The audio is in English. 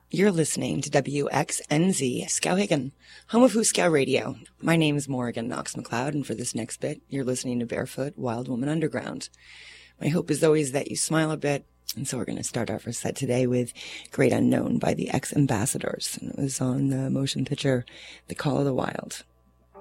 You're listening to WXNZ Skowhegan, home of Hooskow Radio. My name's Morrigan Knox McLeod, and for this next bit, you're listening to Barefoot Wild Woman Underground. My hope is always that you smile a bit, and so we're going to start our first set today with Great Unknown by the X Ambassadors. And it was on the motion picture The Call of the Wild.